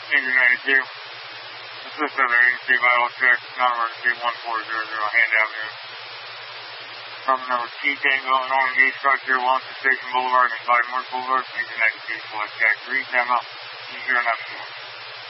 Engine 92. Assist other agency vital check, non-emergency 1400 Hand Avenue. From number T Tango and on engaged structure, Washington Station Boulevard and Clyde Morse Boulevard. Engine 92, select check, read them out. 094.